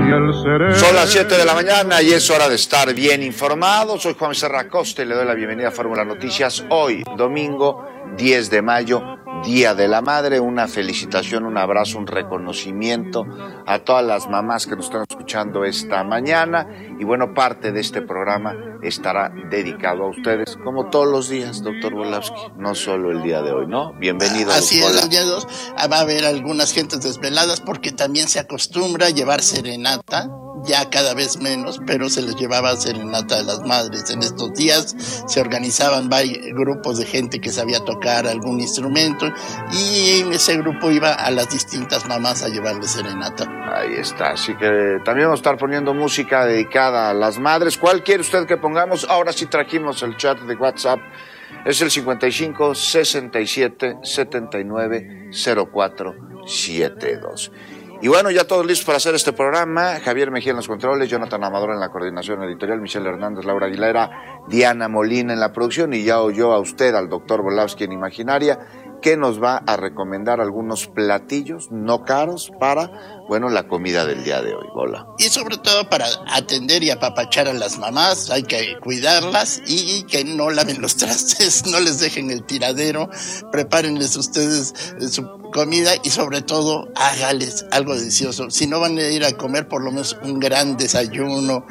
Son las 7 de la mañana y es hora de estar bien informados. Soy Juan Serra Costa y le doy la bienvenida a Fórmula Noticias. Hoy, domingo 10 de mayo, Día de la Madre. Una felicitación, un abrazo, un reconocimiento a todas las mamás que nos están escuchando esta mañana. Y bueno, parte de este programa estará dedicado a ustedes, como todos los días, doctor Volavsky, no solo el día de hoy, ¿no? Bienvenido. Así es, el día de hoy va a haber algunas gentes desveladas porque también se acostumbra a llevar serenata, ya cada vez menos, pero se les llevaba serenata a las madres. En estos días se organizaban varios grupos de gente que sabía tocar algún instrumento y ese grupo iba a las distintas mamás a llevarles serenata. Ahí está, así que también vamos a estar poniendo música dedicada a las madres. ¿Cuál quiere usted que pongamos? Ahora sí trajimos el chat de WhatsApp. Es el 55 67 79 04 72. Y bueno, ya todos listos para hacer este programa. Javier Mejía en los controles, Jonathan Amador en la coordinación editorial, Michelle Hernández, Laura Aguilera, Diana Molina en la producción, y ya oyó a usted, al doctor Volavsky en Imaginaria, que nos va a recomendar algunos platillos no caros para, bueno, la comida del día de hoy. Hola. Y sobre todo para atender y apapachar a las mamás, hay que cuidarlas y que no laven los trastes, no les dejen el tiradero, prepárenles ustedes su comida y sobre todo hágales algo delicioso. Si no van a ir a comer, por lo menos un gran desayuno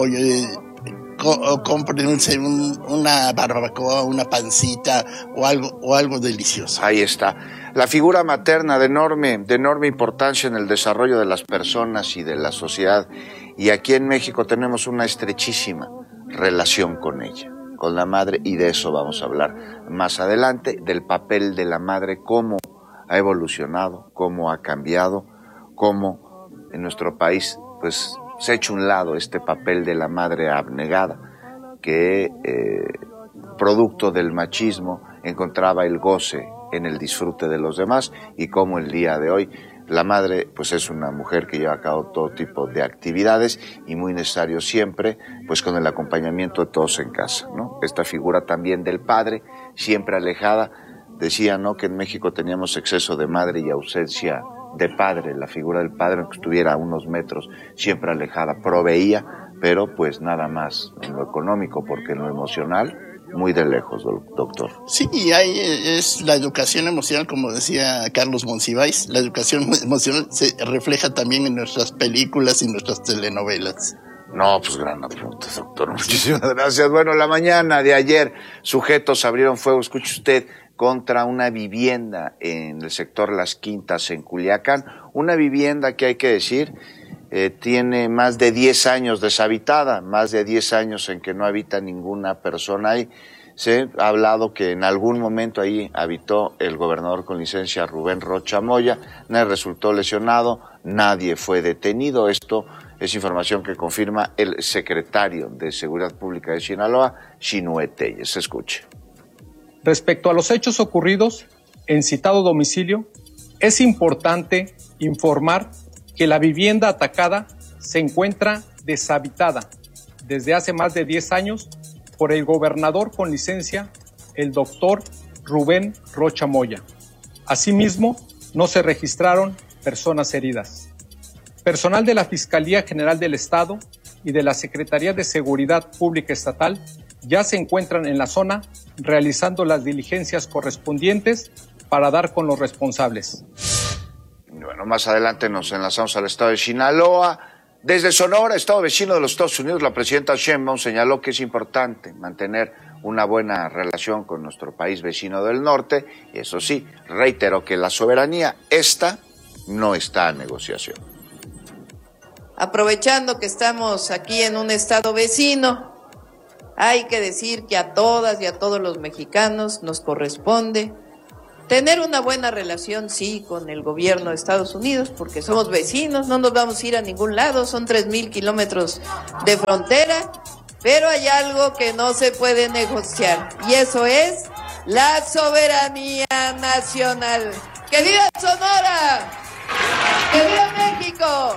o cómprense una barbacoa, una pancita o algo delicioso. Ahí está. La figura materna de enorme importancia en el desarrollo de las personas y de la sociedad. Y aquí en México tenemos una estrechísima relación con ella, con la madre, y de eso vamos a hablar más adelante, del papel de la madre, cómo ha evolucionado, cómo ha cambiado, cómo en nuestro país pues se ha hecho a un lado este papel de la madre abnegada que producto del machismo encontraba el goce en el disfrute de los demás, y cómo el día de hoy la madre pues es una mujer que lleva a cabo todo tipo de actividades y muy necesario siempre pues con el acompañamiento de todos en casa, ¿no? Esta figura también del padre siempre alejada. Decía, ¿no?, que en México teníamos exceso de madre y ausencia de padre. La figura del padre, aunque estuviera a unos metros, siempre alejada, proveía, pero pues nada más en lo económico, porque en lo emocional, muy de lejos, doctor. Sí, es la educación emocional, como decía Carlos Monsiváis. La educación emocional se refleja también en nuestras películas y nuestras telenovelas. No, pues gran apunte, doctor. Muchísimas gracias. Bueno, la mañana de ayer, sujetos abrieron fuego, escuche usted, contra una vivienda en el sector Las Quintas, en Culiacán. Una vivienda que hay que decir, tiene más de 10 años deshabitada, más de 10 años en que no habita ninguna persona ahí. Se ha hablado que en algún momento ahí habitó el gobernador con licencia Rubén Rocha Moya. Nadie resultó lesionado, nadie fue detenido. Esto es información que confirma el secretario de Seguridad Pública de Sinaloa, Xinue Telles. Se escuche. Respecto a los hechos ocurridos en citado domicilio, es importante informar que la vivienda atacada se encuentra deshabitada desde hace más de 10 años por el gobernador con licencia, el doctor Rubén Rocha Moya. Asimismo, no se registraron personas heridas. Personal de la Fiscalía General del Estado y de la Secretaría de Seguridad Pública Estatal ya se encuentran en la zona realizando las diligencias correspondientes para dar con los responsables. Bueno, más adelante nos enlazamos al estado de Sinaloa. Desde Sonora, estado vecino de los Estados Unidos, la presidenta Sheinbaum señaló que es importante mantener una buena relación con nuestro país vecino del norte, y eso sí, reiteró que la soberanía, esta no está a negociación. Aprovechando que estamos aquí en un estado vecino, hay que decir que a todas y a todos los mexicanos nos corresponde tener una buena relación, sí, con el gobierno de Estados Unidos, porque somos vecinos, no nos vamos a ir a ningún lado, son 3,000 kilómetros de frontera, pero hay algo que no se puede negociar, y eso es la soberanía nacional. ¡Que viva Sonora! ¡Que viva México!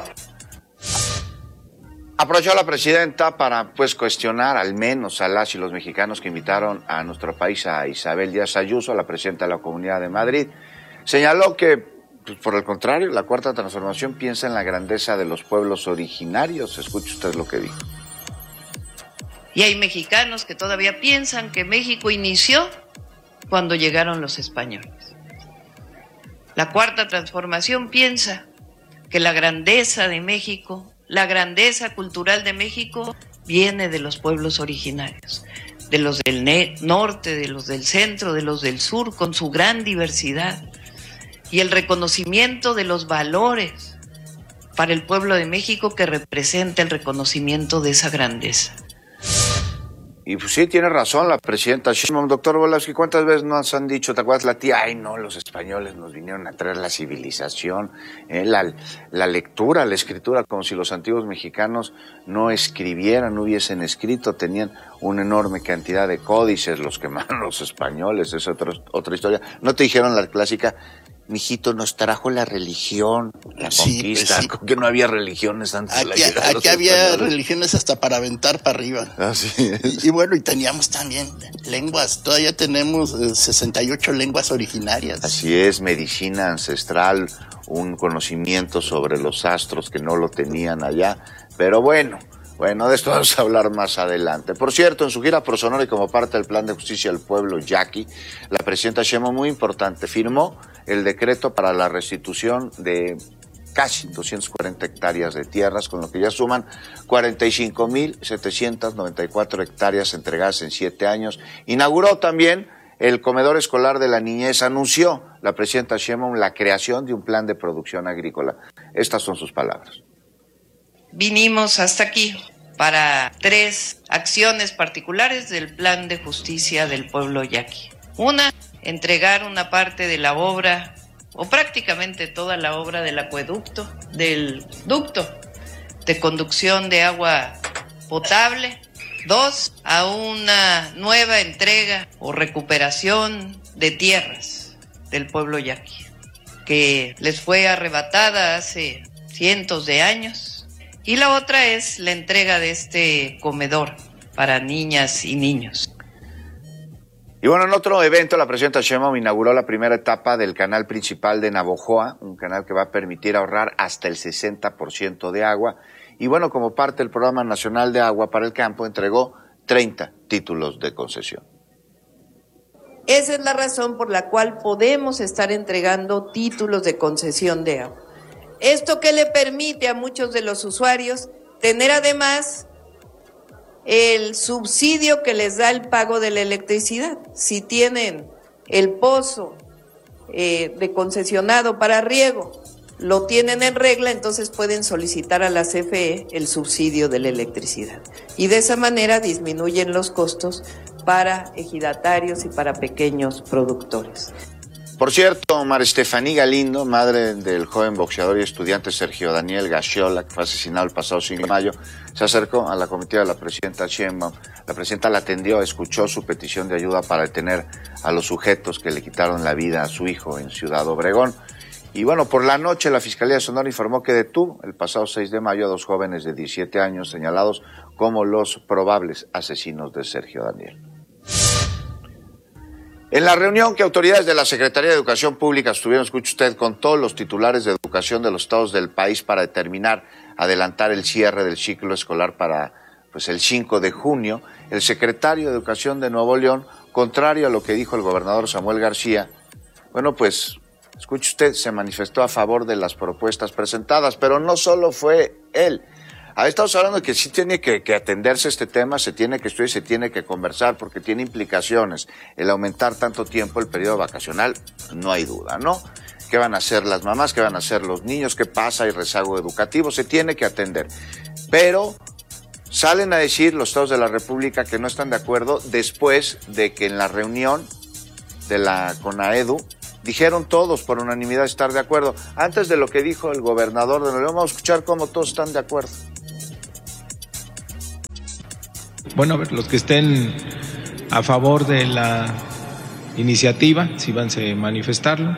Aprovechó la presidenta para cuestionar al menos a las y los mexicanos que invitaron a nuestro país a Isabel Díaz Ayuso, la presidenta de la Comunidad de Madrid. Señaló que Pues por el contrario, la Cuarta Transformación piensa en la grandeza de los pueblos originarios. Escuche usted lo que dijo. Y hay mexicanos que todavía piensan que México inició cuando llegaron los españoles. La Cuarta Transformación piensa que la grandeza de México, la grandeza cultural de México, viene de los pueblos originarios, de los del norte, de los del centro, de los del sur, con su gran diversidad, y el reconocimiento de los valores para el pueblo de México que representa el reconocimiento de esa grandeza. Y pues sí, tiene razón la presidenta Sheinbaum. Doctor Volosky, ¿cuántas veces nos han dicho, te acuerdas la tía? Ay, no, los españoles nos vinieron a traer la civilización, la lectura, la escritura, como si los antiguos mexicanos no escribieran, no hubiesen escrito, tenían una enorme cantidad de códices, los quemaron los españoles, es otra historia. ¿No te dijeron la clásica? Mijito, nos trajo la religión, la conquista, pues sí. Que no había religiones antes de la llegada de los aquí había españoles. Religiones hasta para aventar para arriba. Así es. Y bueno, y teníamos también lenguas, todavía tenemos 68 lenguas originarias. Así es, medicina ancestral, un conocimiento sobre los astros que no lo tenían allá, pero bueno, de esto vamos a hablar más adelante. Por cierto, en su gira por Sonora y como parte del Plan de Justicia al Pueblo, Yaqui, la presidenta Sheinbaum, muy importante, firmó el decreto para la restitución de casi 240 hectáreas de tierras, con lo que ya suman 45,794 hectáreas entregadas en 7 años. Inauguró también el comedor escolar de la niñez. Anunció la presidenta Sheinbaum la creación de un plan de producción agrícola. Estas son sus palabras. Vinimos hasta aquí para 3 acciones particulares del Plan de Justicia del Pueblo Yaqui. Una, entregar una parte de la obra, o prácticamente toda la obra del acueducto, del ducto de conducción de agua potable. 2, a una nueva entrega o recuperación de tierras del pueblo yaqui, que les fue arrebatada hace cientos de años. Y la otra es la entrega de este comedor para niñas y niños. Y bueno, en otro evento, la presidenta Sheinbaum inauguró la primera etapa del canal principal de Navojoa, un canal que va a permitir ahorrar hasta el 60% de agua. Y bueno, como parte del Programa Nacional de Agua para el Campo, entregó 30 títulos de concesión. Esa es la razón por la cual podemos estar entregando títulos de concesión de agua. Esto que le permite a muchos de los usuarios tener además el subsidio que les da el pago de la electricidad. Si tienen el pozo de concesionado para riego, lo tienen en regla, entonces pueden solicitar a la CFE el subsidio de la electricidad. Y de esa manera disminuyen los costos para ejidatarios y para pequeños productores. Por cierto, María Estefanía Galindo, madre del joven boxeador y estudiante Sergio Daniel Gaxiola, que fue asesinado el pasado 5 de mayo, se acercó a la comitiva de la presidenta Sheinbaum. La presidenta la atendió, escuchó su petición de ayuda para detener a los sujetos que le quitaron la vida a su hijo en Ciudad Obregón. Y bueno, por la noche la Fiscalía de Sonora informó que detuvo el pasado 6 de mayo a 2 jóvenes de 17 años señalados como los probables asesinos de Sergio Daniel. En la reunión que autoridades de la Secretaría de Educación Pública estuvieron, escuche usted, con todos los titulares de educación de los estados del país para determinar adelantar el cierre del ciclo escolar para el 5 de junio, el secretario de Educación de Nuevo León, contrario a lo que dijo el gobernador Samuel García, escuche usted, se manifestó a favor de las propuestas presentadas, pero no solo fue él. Estamos hablando de que sí tiene que atenderse este tema, se tiene que estudiar, se tiene que conversar, porque tiene implicaciones. El aumentar tanto tiempo el periodo vacacional, no hay duda, ¿no? ¿Qué van a hacer las mamás? ¿Qué van a hacer los niños? ¿Qué pasa? Hay rezago educativo, se tiene que atender. Pero salen a decir los estados de la República que no están de acuerdo después de que en la reunión de la CONAEDU dijeron todos por unanimidad estar de acuerdo. Antes de lo que dijo el gobernador de Nuevo León, vamos a escuchar cómo todos están de acuerdo. Bueno, a ver, los que estén a favor de la iniciativa, si van a manifestarlo.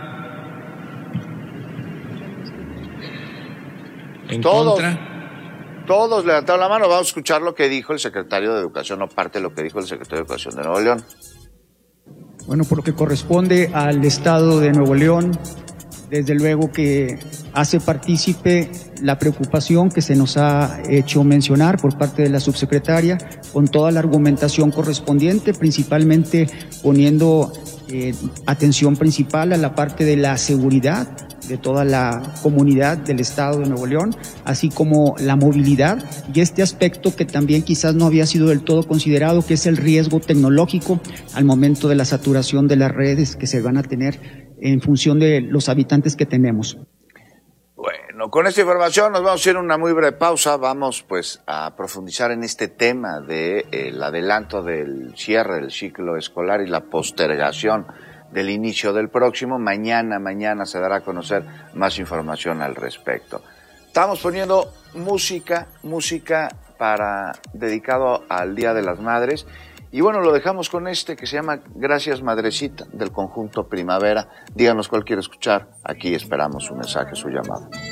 En contra. Todos levantaron la mano. Vamos a escuchar lo que dijo el secretario de Educación, o parte de lo que dijo el secretario de Educación de Nuevo León. Bueno, por lo que corresponde al Estado de Nuevo León, desde luego que hace partícipe la preocupación que se nos ha hecho mencionar por parte de la subsecretaria, con toda la argumentación correspondiente, principalmente poniendo atención principal a la parte de la seguridad de toda la comunidad del estado de Nuevo León, así como la movilidad y este aspecto que también quizás no había sido del todo considerado, que es el riesgo tecnológico al momento de la saturación de las redes que se van a tener en función de los habitantes que tenemos. Bueno, con esta información nos vamos a ir a una muy breve pausa. Vamos pues a profundizar en este tema de el adelanto del cierre del ciclo escolar y la postergación del inicio del próximo. Mañana se dará a conocer más información al respecto. Estamos poniendo música dedicado al Día de las Madres. Y bueno, lo dejamos con este que se llama Gracias Madrecita, del conjunto Primavera. Díganos cuál quiere escuchar. Aquí esperamos su mensaje, su llamado.